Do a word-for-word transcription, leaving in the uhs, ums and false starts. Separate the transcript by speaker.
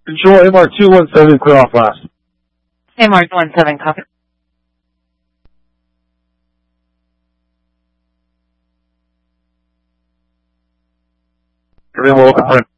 Speaker 1: Control M R two one seven, clear off last.
Speaker 2: M R two one seven, copy.
Speaker 1: Everything will look at